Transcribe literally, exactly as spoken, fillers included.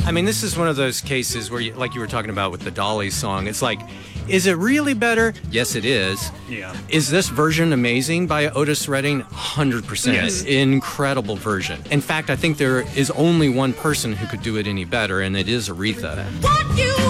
I mean, this is one of those cases where, you, like you were talking about with the Dolly song, it's like, is it really better? Yes, it is. Yeah. Is this version amazing by Otis Redding? one hundred percent. Yes. Incredible version. In fact, I think there is only one person who could do it any better, and it is Aretha. What you